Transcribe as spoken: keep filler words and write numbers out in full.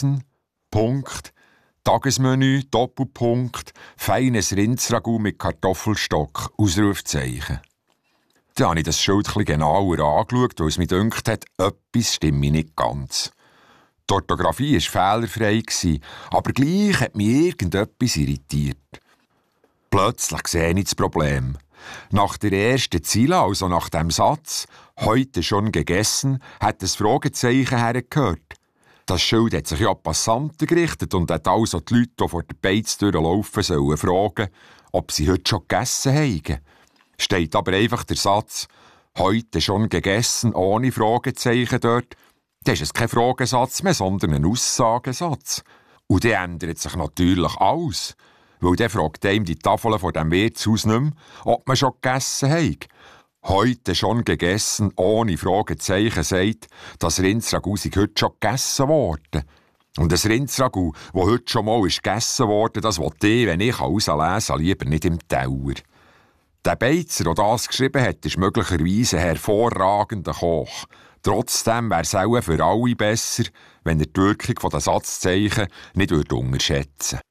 gegessen, Punkt, Tagesmenü, Doppelpunkt, feines Rindsragout mit Kartoffelstock, Ausrufzeichen. Dann habe ich das Schild etwas genauer angeschaut, weil es mir gedacht hat, etwas stimme nicht ganz. Die Orthographie war fehlerfrei, aber gleich hat mich irgendetwas irritiert. Plötzlich sehe ich das Problem. Nach der ersten Zeile, also nach dem Satz, heute schon gegessen, hat das Fragezeichen hergehört. Das Schild hat sich ja an Passanten gerichtet und hat also die Leute, die vor der Beiztür laufen, sollen fragen, ob sie heute schon gegessen haben. Steht aber einfach der Satz, heute schon gegessen, ohne Fragezeichen dort, dann ist es kein Fragesatz mehr, sondern ein Aussagesatz. Und dann ändert sich natürlich alles. Weil dann fragt einem die Tafel von dem Wirtshaus nicht mehr, ob man schon gegessen hat. Heute schon gegessen, ohne Fragezeichen, sagt, das Rindsragout sei heute schon gegessen worden. Und das Rindsragout, das heute schon mal ist gegessen worden, das will ich, wenn ich herauslesen kann, lieber nicht im Teller. Der Beizer, der das geschrieben hat, ist möglicherweise ein hervorragender Koch. Trotzdem wäre es auch für alle besser, wenn er die Wirkung der Satzzeichen nicht unterschätzen würde.